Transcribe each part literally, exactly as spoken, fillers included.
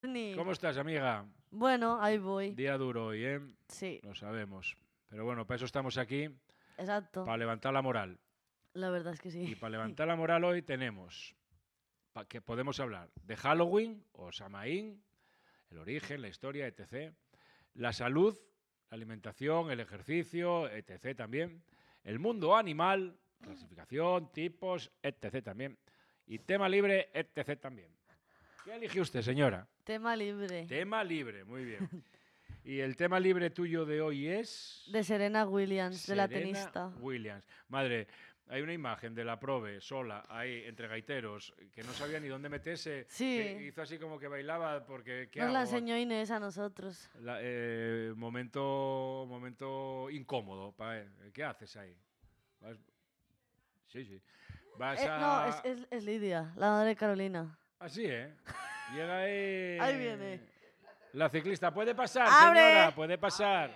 Ni... ¿Cómo estás, amiga? Bueno, ahí voy. Día duro hoy, ¿eh? Sí, Lo sabemos. Pero bueno, para eso estamos aquí, exacto. para levantar la moral. La verdad es que Y sí. para levantar la moral hoy tenemos pa que podemos hablar de Halloween o Samaín, el origen, la historia, etcétera. La salud, la alimentación, el ejercicio, etcétera también. El mundo animal, clasificación, tipos, etcétera también. Y tema libre, etcétera también. ¿Qué elige usted, señora? Tema libre. Tema libre, muy bien. Y el tema libre tuyo de hoy es... De Serena Williams, de la Serena tenista. Williams. Madre, hay una imagen de la Probe sola ahí entre gaiteros que no sabía ni dónde meterse. Sí. Que hizo así como que bailaba porque... ¿qué Nos hago? la enseñó Inés a nosotros. La- eh, momento, momento incómodo. pa- eh, ¿Qué haces ahí? Vas- Sí, sí. Vas Eh, a... no, es, es, es Lidia, la madre de Carolina. Así, ¿eh? Llega ahí... Ahí viene. La ciclista. ¿Puede pasar, ¡Abre! señora? ¿Puede pasar?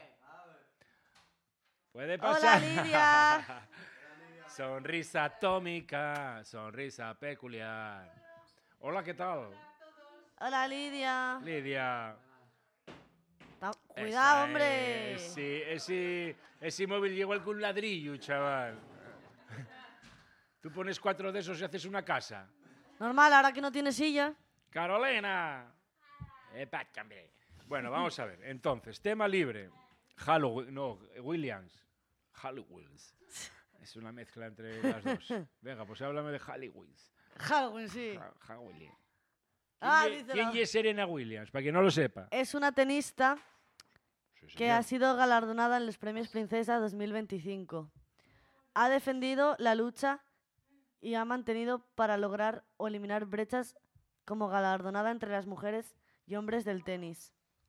¿Puede pasar? ¡Hola, Lidia! Sonrisa atómica, sonrisa peculiar. Hola, ¿qué tal? ¡Hola, Lidia! Lidia. Ta- Esa ¡Cuidado, hombre! es, sí, ese, ese móvil llegó con un ladrillo, chaval. Tú pones cuatro de esos y haces una casa. Normal, ahora que no tiene silla. ¡Carolina! Epa, hombre. Bueno, vamos a ver. Entonces, tema libre. Halloween, no, Williams. Halloween. Es una mezcla entre las dos. Venga, pues háblame de Halloween. Halloween, sí. Ha- Halloween. Ah, ¿Quién, ye- dice quién la- es Serena Williams? Para quien no lo sepa. Es una tenista Sí, que señor. ha sido galardonada en los Premios Princesa dos mil veinticinco. Ha defendido la lucha y ha mantenido para lograr o eliminar brechas como galardonada entre las mujeres y hombres del tenis.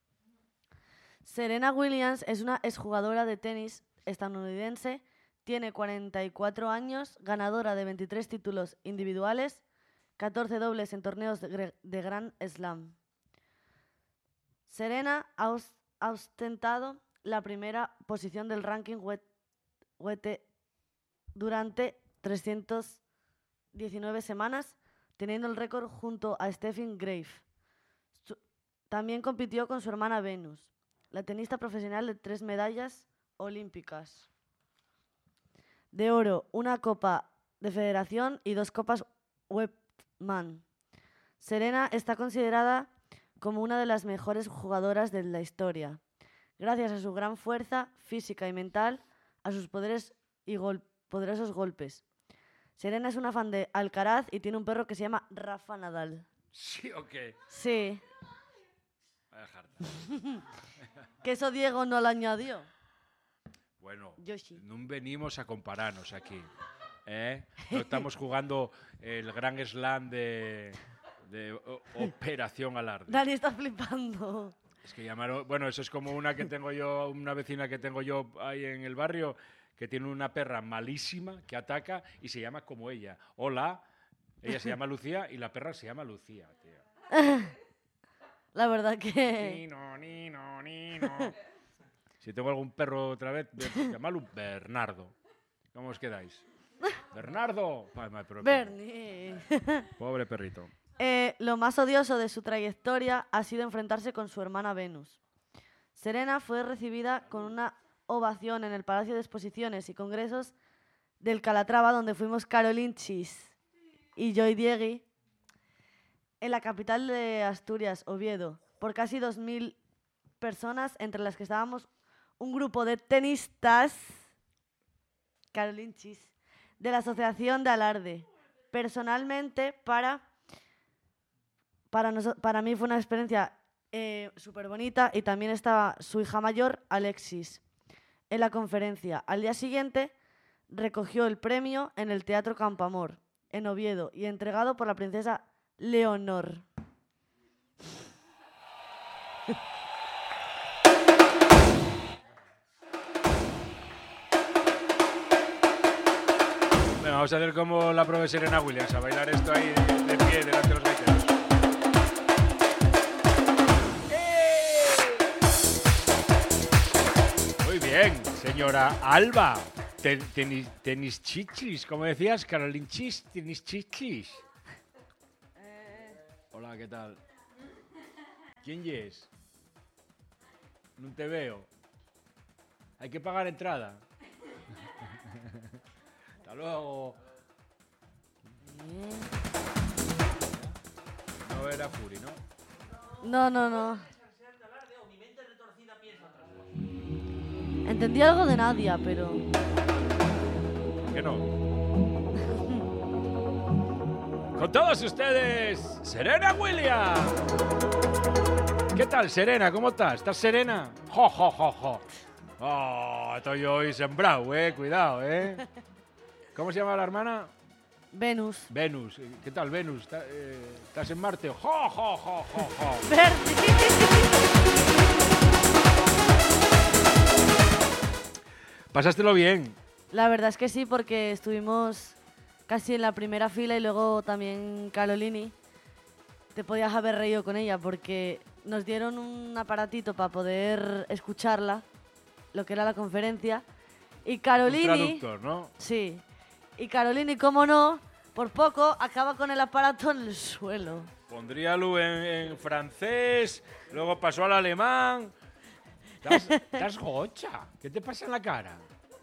Serena Williams es una exjugadora de tenis estadounidense, tiene cuarenta y cuatro años, ganadora de veintitrés títulos individuales, catorce dobles en torneos de, gre- de Grand Slam. Serena ha, os- ha ostentado la primera posición del ranking W T durante trescientas diecinueve semanas, teniendo el récord junto a Steffi Graf. Su- También compitió con su hermana Venus, la tenista profesional de tres medallas olímpicas. De oro, una copa de federación y dos copas Webman. Serena está considerada como una de las mejores jugadoras de la historia, gracias a su gran fuerza física y mental, a sus poderes y gol- poderosos golpes. Serena es una fan de Alcaraz y tiene un perro que se llama Rafa Nadal. ¿Sí o qué? Sí, Vaya jarta. que eso Diego no lo añadió. Bueno, Yo sí. no venimos a compararnos aquí. ¿eh? No estamos jugando el gran slam de, de o- Operación Alarde. Dani está flipando. Es que llamaron, bueno, eso es como una que tengo yo, una vecina que tengo yo ahí en el barrio, que tiene una perra malísima que ataca y se llama como ella. Hola, ella se llama Lucía y la perra se llama Lucía, tío. La verdad que... Nino, nino, nino. Si tengo algún perro otra vez, llamadlo Bernardo. ¿Cómo os quedáis? Bernardo. Ay, madre, pero- Bernie. Pobre perrito. Eh, lo más odioso de su trayectoria ha sido enfrentarse con su hermana Venus. Serena fue recibida con una ovación en el Palacio de Exposiciones y Congresos del Calatrava, donde fuimos Caroline Chis y Joy Diegui, en la capital de Asturias, Oviedo, por casi dos mil personas, entre las que estábamos un grupo de tenistas, Caroline Chis, de la Asociación de Alarde. Personalmente, para, para, noso- para mí fue una experiencia eh, súper bonita, y también estaba su hija mayor, Alexis, en la conferencia. Al día siguiente recogió el premio en el Teatro Campamor, en Oviedo, y entregado por la princesa Leonor. Bueno, vamos a hacer como la prueba de Serena Williams, a bailar esto ahí de, de pie delante de los gaiteros. Muy bien, señora Alba. Ten- tenis, tenis chichis, como decías, Caroline Chis, tenis chichis. Hola, ¿qué tal? ¿Quién es? No te veo. Hay que pagar entrada. Hasta luego. No era Fury, ¿no? No, no, no. Entendí algo de Nadia, pero... ¿Por qué no? Con todos ustedes, Serena Williams. ¿Qué tal, Serena? ¿Cómo estás? ¿Estás serena? Jo, jo, jo, jo. Oh, estoy hoy sembrado, eh. Cuidado, eh. ¿Cómo se llama la hermana? Venus. Venus. ¿Qué tal, Venus? ¿Estás, eh, ¿estás en Marte? Jo, jo, jo, jo, jo. Pasástelo bien. La verdad es que sí, porque estuvimos casi en la primera fila y luego también Carolini. Te podías haber reído con ella porque nos dieron un aparatito para poder escucharla, lo que era la conferencia. Y Carolini... Un traductor, ¿no? Sí. Y Carolini, cómo no, por poco acaba con el aparato en el suelo. Pondríalo en, en francés, luego pasó al alemán. ¿Estás, estás gocha? ¿Qué te pasa en la cara?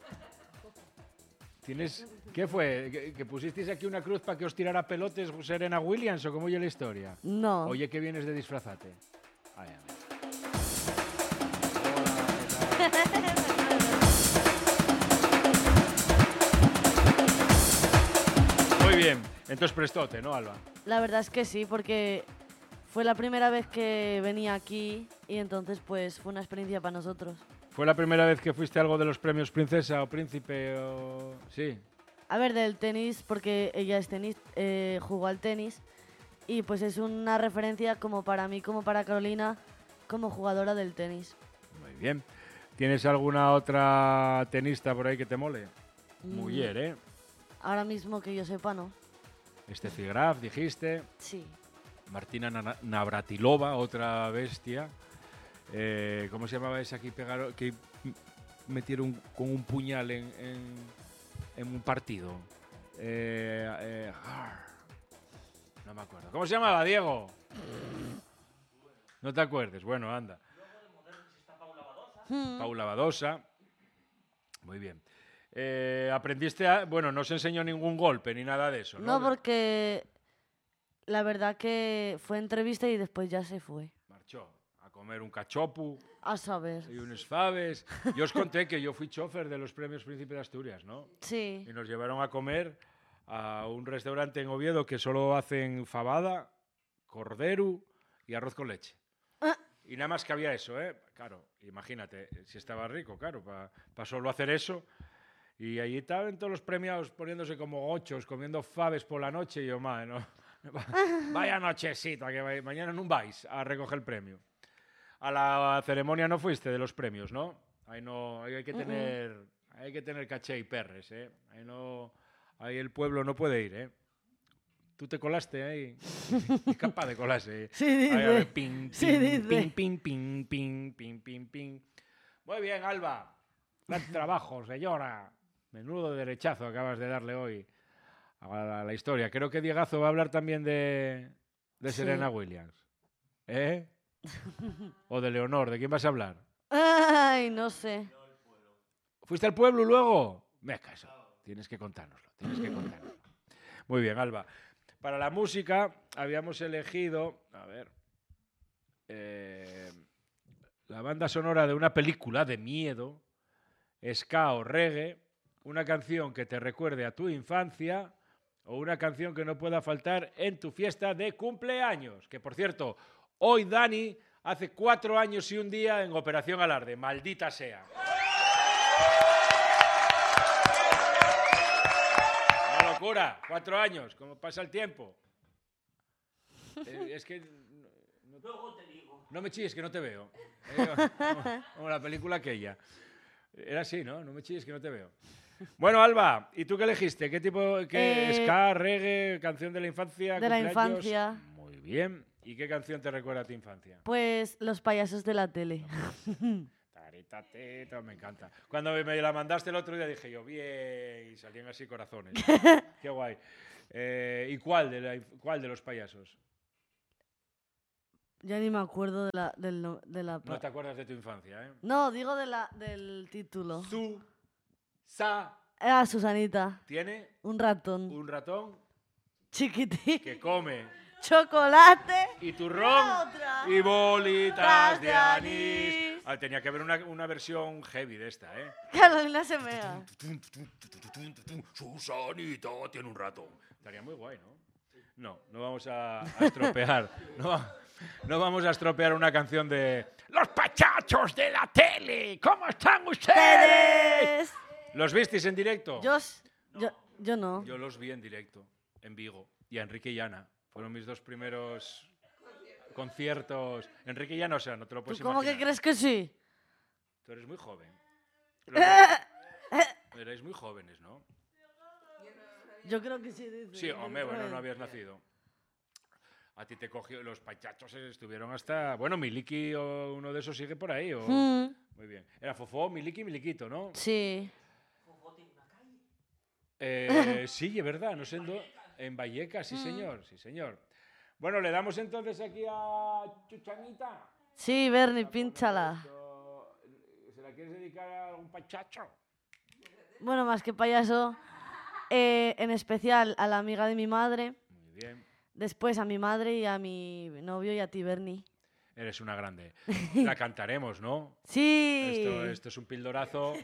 ¿Tienes, ¿Qué fue? ¿Que, que pusisteis aquí una cruz para que os tirara pelotes Serena Williams o cómo oye la historia? No. Oye, que vienes de disfrazate. Ay, ay. Muy bien. Entonces prestote, ¿no, Alba? La verdad es que sí, porque fue la primera vez que venía aquí y entonces pues fue una experiencia para nosotros. ¿Fue la primera vez que fuiste a algo de los premios Princesa o Príncipe o...? Sí. A ver, del tenis, porque ella es tenis, eh, jugó al tenis y pues es una referencia como para mí, como para Carolina, como jugadora del tenis. Muy bien. ¿Tienes alguna otra tenista por ahí que te mole? Mm. Mujer, ¿eh? Ahora mismo que yo sepa, ¿no? Steffi Graf, dijiste. Sí. Martina Na- Navratilova, otra bestia. Eh, ¿Cómo se llamaba esa que, pegaron, que metieron con un puñal en, en, en un partido? Eh, eh, no me acuerdo. ¿Cómo se llamaba, Diego? No te acuerdes. Bueno, anda. Mm. Paula Badosa. Muy bien. Eh, aprendiste a... Bueno, no se enseñó ningún golpe ni nada de eso, ¿no? No, porque la verdad que fue entrevista y después ya se fue. Marchó a comer un cachopu A saber. y unos faves. Yo os conté que yo fui chofer de los premios Príncipe de Asturias, ¿no? Sí. Y nos llevaron a comer a un restaurante en Oviedo que solo hacen fabada, cordero y arroz con leche. Ah. Y nada más que había eso, ¿eh? Claro, imagínate, si estaba rico, claro, para pa solo hacer eso. Y allí estaban todos los premiados poniéndose como ochos, comiendo faves por la noche. Y yo, madre, no. Vaya nochecita, que vai, mañana no vais a recoger el premio. A la ceremonia no fuiste de los premios, ¿no? Ahí no, ahí hay que tener, uh-uh. hay que tener caché y perres, ¿eh? Ahí no, ahí el pueblo no puede ir, ¿eh? Tú te colaste ahí, es capaz de colarse. Sí, dice. Ahí, a ver, ping, Sí, ping, dice. ping, ping, ping, ping, ping, ping, ping. Muy bien, Alba. Gran trabajo, señora. Menudo derechazo acabas de darle hoy a la, a la historia. Creo que Diegazo va a hablar también de, de Sí. Serena Williams. ¿Eh? ¿O de Leonor? ¿De quién vas a hablar? Ay, no sé. ¿Fuiste al pueblo luego? Me caso. Tienes que contárnoslo. Tienes que contárnoslo. Muy bien, Alba. Para la música habíamos elegido, a ver, eh, la banda sonora de una película de miedo, ska o reggae, una canción que te recuerde a tu infancia o una canción que no pueda faltar en tu fiesta de cumpleaños. Que, por cierto, hoy Dani hace cuatro años y un día en Operación Alarde. Maldita sea. Una locura. Cuatro años. ¿Cómo pasa el tiempo? Eh, es que... No, no, no me chilles, que no te veo. Eh, como, como la película aquella. Era así, ¿no? No me chilles, que no te veo. Bueno, Alba, ¿y tú qué elegiste? ¿Qué tipo? ¿Qué Eh, ska, reggae, canción de la infancia? de la cumpleaños? infancia. Muy bien. ¿Y qué canción te recuerda a tu infancia? Pues los payasos de la tele. Tarita, teta, me encanta. Cuando me la mandaste el otro día dije yo, bien, y salían así corazones. Qué guay. Eh, ¿Y cuál de, la, cuál de los payasos? Ya ni me acuerdo de la... Del, no- de la No te acuerdas de tu infancia, ¿eh? No, digo de la, del título. Su, sa, Era Susanita. tiene Un ratón. un ratón Chiquitín. que come Chocolate. y turrón Otra. y bolitas Tras de de anís. anís. Ah, tenía que haber una, una versión heavy de esta, ¿eh? Carolina se mea. Susanita tiene un ratón. Estaría muy guay, ¿no? No, no vamos a, a estropear. No, va- no vamos a estropear una canción de Los Pachachos de la tele. ¿Cómo están ustedes? ¡Teres! ¿Los visteis en directo? Yo, s- yo, yo no. Yo los vi en directo, en Vigo. Y a Enrique y Ana. Fueron mis dos primeros conciertos. Enrique y Ana, o sea, no te lo ¿Tú puedes cómo que imaginar. crees que sí? Tú eres muy joven. Los- Erais muy jóvenes, ¿no? Yo creo que sí. Dice. Sí, hombre, bueno, no habías nacido. A ti te cogió, los pachachos estuvieron hasta... Bueno, Miliki o uno de esos sigue por ahí. O... Mm, Muy bien. Era Fofó, Miliki, Miliquito, ¿no? sí. Eh, sí, es verdad, no sé en, dó- en Vallecas, sí señor, sí señor. Bueno, le damos entonces aquí a Chuchanita. Sí, Bernie, pínchala. ¿Se la quieres dedicar a algún pachacho? Bueno, más que payaso, eh, en especial a la amiga de mi madre, Muy bien, después a mi madre y a mi novio y a ti, Bernie. eres una grande. La cantaremos, ¿no? Sí. Esto, esto es un pildorazo.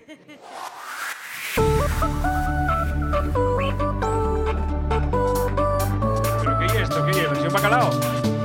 ¿Pero qué es esto? ¿Qué es? ¿Versión bacalao?